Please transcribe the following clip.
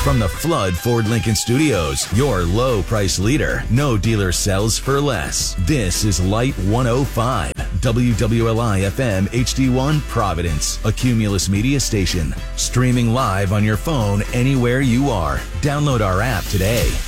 From the Flood Ford Lincoln Studios, your low price leader. No dealer sells for less. This is Light 105, WWLI FM HD1 Providence, a Cumulus media station. Streaming live on your phone anywhere you are. Download our app today.